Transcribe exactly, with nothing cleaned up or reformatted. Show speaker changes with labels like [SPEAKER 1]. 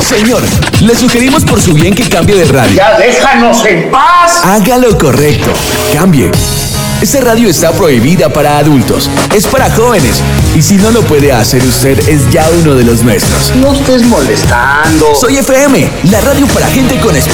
[SPEAKER 1] Señor, le sugerimos por su bien que cambie de radio.
[SPEAKER 2] ¡Ya déjanos en paz!
[SPEAKER 1] Haga lo correcto. Cambie. Esta radio está prohibida para adultos. Es para jóvenes. Y si no lo puede hacer usted, es ya uno de los nuestros.
[SPEAKER 2] No estés molestando.
[SPEAKER 1] Soy F M, la radio para gente con espíritu.